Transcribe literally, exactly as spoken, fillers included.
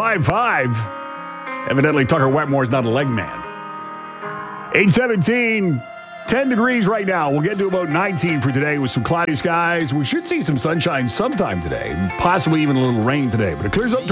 five five. Evidently, Tucker Wetmore's not a leg man. eight seventeen, ten degrees right now. We'll get to about nineteen for today with some cloudy skies. We should see some sunshine sometime today, possibly even a little rain today, but it clears up